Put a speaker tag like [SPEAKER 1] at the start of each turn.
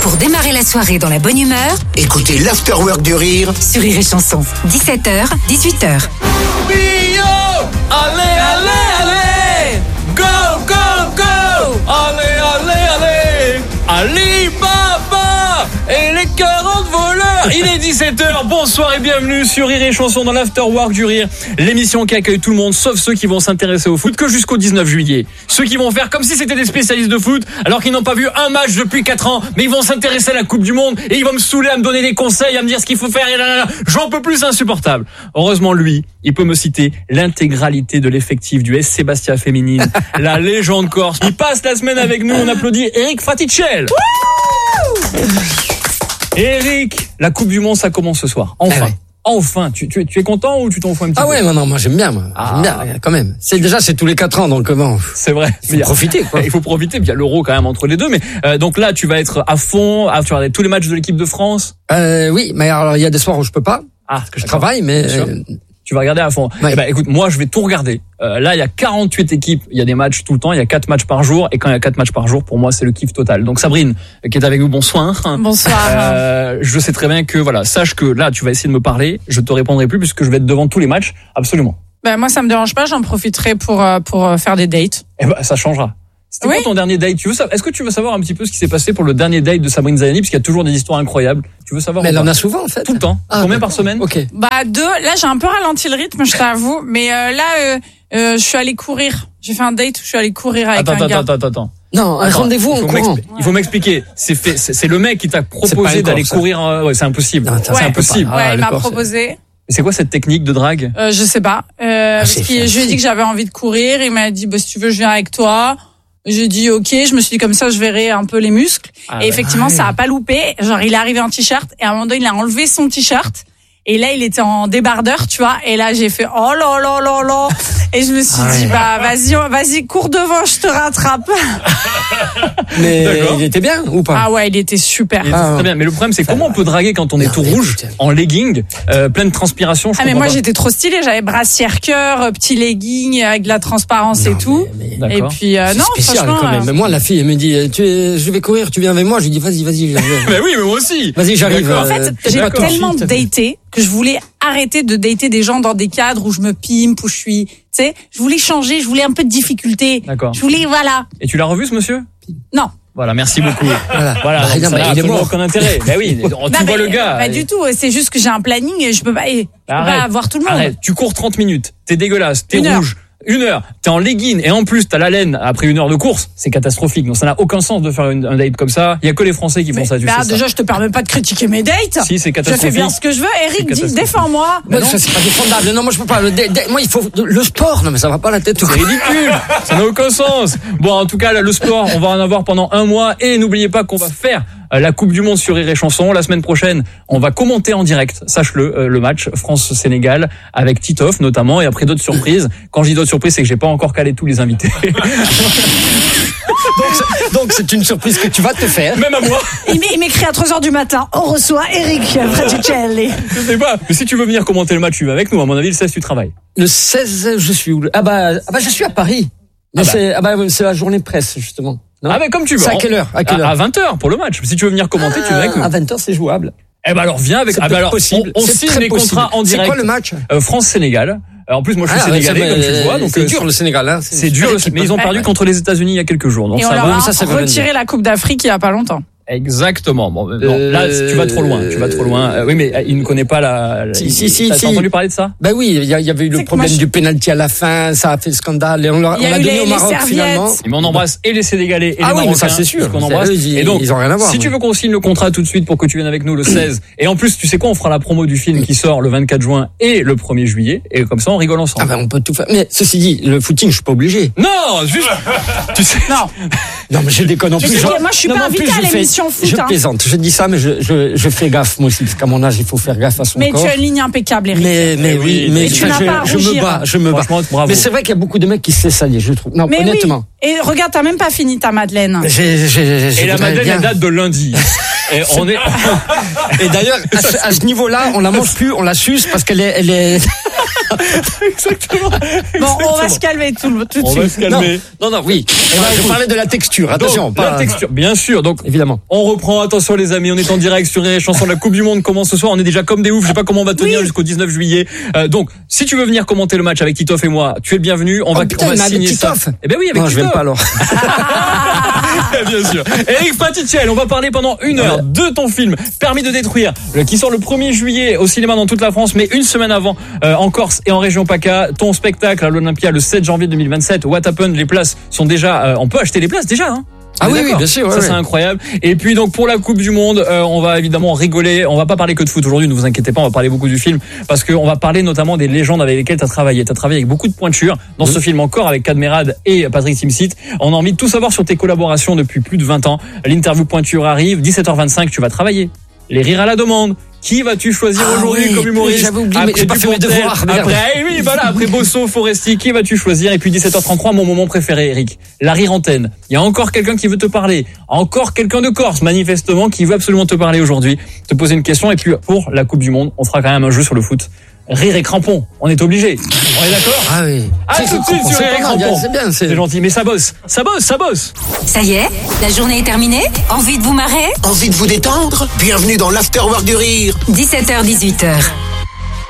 [SPEAKER 1] Pour démarrer la soirée dans la bonne humeur,
[SPEAKER 2] écoutez l'Afterwork du Rire
[SPEAKER 1] sur Rire et Chanson. 17h, 18h.
[SPEAKER 3] Bio, allez, allez, allez, go, go, go, allez, allez, allez, Alibaba et les 40 voleurs. Il est 17h, bonsoir et bienvenue sur Rire et Chanson dans l'Afterwork du Rire, l'émission qui accueille tout le monde sauf ceux qui vont s'intéresser au foot que jusqu'au 19 juillet. Ceux qui vont faire comme si c'était des spécialistes de foot alors qu'ils n'ont pas vu un match depuis 4 ans, mais ils vont s'intéresser à la Coupe du Monde et ils vont me saouler à me donner des conseils, à me dire ce qu'il faut faire. J'en peux plus, c'est insupportable. Heureusement lui, il peut me citer l'intégralité de l'effectif du SC Bastia féminine, la légende corse. Il passe la semaine avec nous, on applaudit Eric Fraticelli. Eric, la Coupe du Monde, ça commence ce soir. Enfin. Ouais. Enfin, tu es content ou tu t'en fous un petit peu?
[SPEAKER 4] Ah ouais, non, moi j'aime bien, j'aime bien, quand même. C'est tous les 4 ans, donc bon.
[SPEAKER 3] C'est vrai.
[SPEAKER 4] Il faut profiter, quoi.
[SPEAKER 3] Il faut profiter, puis il y a l'Euro quand même entre les deux, mais donc là, tu vas être à fond, tu vas regarder tous les matchs de l'équipe de France?
[SPEAKER 4] Oui, mais alors il y a des soirs où je peux pas. Parce que je travaille, mais
[SPEAKER 3] tu vas regarder à fond. Ouais. Eh ben, écoute, moi, je vais tout regarder. Là, il y a 48 équipes, il y a des matchs tout le temps, il y a 4 matchs par jour, et quand il y a 4 matchs par jour, pour moi, c'est le kiff total. Donc, Sabrine, qui est avec nous, bonsoir.
[SPEAKER 5] Bonsoir.
[SPEAKER 3] Je sais très bien que, voilà, sache que là, tu vas essayer de me parler, je te répondrai plus puisque je vais être devant tous les matchs, absolument.
[SPEAKER 5] Ben, moi, ça me dérange pas, j'en profiterai pour faire des dates.
[SPEAKER 3] Eh ben, ça changera. C'était quoi ton dernier date? Est-ce que tu veux savoir un petit peu ce qui s'est passé pour le dernier date de Sabrine Zailani, parce qu'il y a toujours des histoires incroyables. Tu veux savoir?
[SPEAKER 4] Mais elle en a souvent, en fait.
[SPEAKER 3] Tout le temps. Combien par semaine?
[SPEAKER 4] Ok.
[SPEAKER 5] 2. Là, j'ai un peu ralenti le rythme, je t'avoue. Mais je suis allée courir. J'ai fait un date où je suis allée courir avec un gars.
[SPEAKER 3] Attends.
[SPEAKER 4] Non, un rendez-vous en courant.
[SPEAKER 3] Il faut m'expliquer. C'est le mec qui t'a proposé d'aller courir. Ouais, c'est impossible.
[SPEAKER 4] Non,
[SPEAKER 3] c'est impossible.
[SPEAKER 5] Ouais, il m'a proposé.
[SPEAKER 3] C'est quoi cette technique de drague?
[SPEAKER 5] Je sais pas. Parce que je lui ai dit que j'avais envie de courir. Il m'a dit, si tu veux, je viens avec toi. J'ai dit ok, je me suis dit comme ça je verrai un peu les muscles et effectivement ça a pas loupé, genre il est arrivé en t-shirt et à un moment donné il a enlevé son t-shirt et là il était en débardeur, tu vois, et là j'ai fait oh là là là là et je me suis dit vas-y cours devant, je te rattrape.
[SPEAKER 4] Mais il était bien ou pas?
[SPEAKER 5] Ah ouais, il était super.
[SPEAKER 3] Très bien, mais le problème c'est comment on peut draguer quand on est tout rouge, en legging, plein de transpiration.
[SPEAKER 5] Mais moi j'étais trop stylée, j'avais brassière cœur, petit legging avec de la transparence et tout. Et puis non,
[SPEAKER 4] spécial,
[SPEAKER 5] franchement.
[SPEAKER 4] Quand même. Mais moi la fille elle me dit je vais courir, tu viens avec moi? Je lui dis vas-y.
[SPEAKER 3] Mais oui, mais moi aussi.
[SPEAKER 4] Vas-y, j'arrive.
[SPEAKER 5] En fait, j'ai tellement daté que je voulais arrêter de dater des gens dans des cadres où je me pimpe, où je suis, tu sais, je voulais changer, je voulais un peu de difficulté.
[SPEAKER 3] D'accord.
[SPEAKER 5] Je voulais, voilà.
[SPEAKER 3] Et tu l'as revu ce monsieur?
[SPEAKER 5] Non.
[SPEAKER 3] Voilà, merci beaucoup. Voilà.
[SPEAKER 4] Non, mais il est mort.
[SPEAKER 3] Aucun intérêt. Bah oui, tu vois le gars.
[SPEAKER 5] Pas du tout, c'est juste que j'ai un planning et je peux pas voir tout le monde.
[SPEAKER 3] Arrête, tu cours 30 minutes, t'es dégueulasse, t'es rouge. 1 heure, t'es en legging et en plus t'as la laine après 1 heure de course, c'est catastrophique. Donc ça n'a aucun sens de faire un date comme ça. Il y a que les Français qui font ça.
[SPEAKER 5] Déjà, je te permets pas de critiquer mes dates.
[SPEAKER 3] Si, c'est catastrophique.
[SPEAKER 5] Je fais bien ce que je veux. Eric, dis, défends-moi.
[SPEAKER 4] Non, ça c'est pas défendable. Non, moi je peux pas. Moi il faut le sport. Non mais ça va pas la tête.
[SPEAKER 3] C'est ridicule. Ça n'a aucun sens. Bon, en tout cas, là, le sport, on va en avoir pendant 1 mois et n'oubliez pas qu'on va faire la Coupe du Monde sur Rire et Chanson. La semaine prochaine, on va commenter en direct, sache-le, le match France-Sénégal avec Titoff notamment et après d'autres surprises. Quand je dis d'autres surprises, c'est que j'ai pas encore calé tous les invités.
[SPEAKER 4] Donc c'est une surprise que tu vas te faire.
[SPEAKER 3] Même à moi.
[SPEAKER 5] Il m'écrit à 3h du matin. On reçoit Eric Fraticelli.
[SPEAKER 3] Je sais pas. Mais si tu veux venir commenter le match, tu vas avec nous. À mon avis, le 16, tu travailles.
[SPEAKER 4] Le 16, je suis où? Je suis à Paris. Mais c'est la journée presse, justement. Non,
[SPEAKER 3] mais comme tu veux.
[SPEAKER 4] C'est à quelle heure?
[SPEAKER 3] À 20h pour le match. Si tu veux venir commenter, tu viens avec nous.
[SPEAKER 4] À 20h, c'est jouable.
[SPEAKER 3] Alors viens avec.
[SPEAKER 4] Possible.
[SPEAKER 3] On signe les contrats en direct.
[SPEAKER 4] C'est quoi le match?
[SPEAKER 3] France-Sénégal. En plus, moi, je suis sénégalais, comme tu le vois. Donc
[SPEAKER 4] c'est dur le Sénégal, hein.
[SPEAKER 3] C'est dur, mais ils ont perdu contre les États-Unis il y a quelques jours. Donc
[SPEAKER 5] et on leur a retiré la Coupe d'Afrique il y a pas longtemps.
[SPEAKER 3] Exactement. Bon, non, là, tu vas trop loin. Oui, mais il ne connaît pas
[SPEAKER 4] Si.
[SPEAKER 3] T'as entendu parler de ça?
[SPEAKER 4] Ben oui, il y avait eu le problème du penalty à la fin, ça a fait scandale, et on l'a donné au Maroc finalement.
[SPEAKER 3] Mais on embrasse et les Sénégalais et les Marocains.
[SPEAKER 4] Mais ça c'est sûr.
[SPEAKER 3] Qu'on embrasse.
[SPEAKER 4] Et donc, ils ont rien à voir.
[SPEAKER 3] Si tu veux qu'on signe le contrat tout de suite pour que tu viennes avec nous le 16, et en plus, tu sais quoi, on fera la promo du film qui sort le 24 juin et le 1er juillet, et comme ça, on rigole ensemble.
[SPEAKER 4] On peut tout faire. Mais ceci dit, le footing, je suis pas obligé.
[SPEAKER 3] Non, juste. Tu sais.
[SPEAKER 4] Non, mais je déconne en plus.
[SPEAKER 5] Moi, je suis pas invitée à l'émission foot.
[SPEAKER 4] Je plaisante. Je dis ça, mais je fais gaffe moi aussi, parce qu'à mon âge, il faut faire gaffe à son corps.
[SPEAKER 5] Mais tu as une ligne impeccable, Eric.
[SPEAKER 4] Mais
[SPEAKER 5] tu n'as pas à rougir.
[SPEAKER 4] Je me bats.
[SPEAKER 3] Bravo.
[SPEAKER 4] Mais c'est vrai qu'il y a beaucoup de mecs qui se laissent aller, je trouve. Non,
[SPEAKER 5] mais
[SPEAKER 4] honnêtement.
[SPEAKER 5] Oui. Et regarde, t'as même pas fini ta madeleine.
[SPEAKER 3] Et la madeleine, elle date de lundi.
[SPEAKER 4] Et d'ailleurs, à ce niveau-là, on la mange plus, on la suce parce qu'elle est
[SPEAKER 3] Exactement.
[SPEAKER 5] Bon, on va se calmer tout de suite.
[SPEAKER 3] On va se calmer.
[SPEAKER 4] Non, oui.
[SPEAKER 2] Je parlais de la texture, attention.
[SPEAKER 3] Donc, la texture, bien sûr. Donc,
[SPEAKER 4] Évidemment.
[SPEAKER 3] on reprend. Attention les amis, on est en direct sur Rire et Chanson. La Coupe du Monde commence ce soir. On est déjà comme des oufs. Je sais pas comment on va tenir jusqu'au 19 juillet. Donc, si tu veux venir commenter le match avec Titoff et moi, tu es le bienvenu. On va signer ça.
[SPEAKER 4] Titoff.
[SPEAKER 3] Eh ben oui, avec
[SPEAKER 4] Non, je
[SPEAKER 3] Titoff.
[SPEAKER 4] viens pas alors.
[SPEAKER 3] Bien sûr. Eric Patitiel, on va parler pendant 1 heure de ton film Permis de détruire, qui sort le 1er juillet au cinéma dans toute la France, mais une semaine avant en Corse et en région PACA. Ton spectacle à l'Olympia le 7 janvier 2027. What Happened, les places sont déjà... on peut acheter les places déjà, hein.
[SPEAKER 4] Ah oui, bien sûr.
[SPEAKER 3] Ça, c'est incroyable. Et puis, donc, pour la Coupe du Monde, on va évidemment rigoler. On va pas parler que de foot aujourd'hui, ne vous inquiétez pas, on va parler beaucoup du film, parce qu'on va parler notamment des légendes avec lesquelles tu as travaillé. Tu as travaillé avec beaucoup de pointures dans ce film, encore avec Cadmerade et Patrick Timsit. On a envie de tout savoir sur tes collaborations depuis plus de 20 ans. L'interview pointure arrive, 17h25, tu vas travailler. Les rires à la demande. Qui vas-tu choisir aujourd'hui comme humoriste?
[SPEAKER 4] J'avais oublié, mais j'ai pas fait mes devoirs.
[SPEAKER 3] Après Bosso, Foresti, qui vas-tu choisir? Et puis 17h33, mon moment préféré, Eric. La rire antenne. Il y a encore quelqu'un qui veut te parler. Encore quelqu'un de Corse, manifestement, qui veut absolument te parler aujourd'hui. Te poser une question. Et puis, pour la Coupe du Monde, on fera quand même un jeu sur le foot. Rire et crampon. On est obligé. On est d'accord?
[SPEAKER 4] Ah oui.
[SPEAKER 3] Tout de suite sur Rire et crampon.
[SPEAKER 4] C'est bien,
[SPEAKER 3] C'est gentil, mais ça bosse. Ça bosse.
[SPEAKER 1] Ça y est, la journée est terminée. Envie de vous marrer?
[SPEAKER 2] Envie de vous détendre? Bienvenue dans l'Afterwork du Rire.
[SPEAKER 1] 17h, 18h.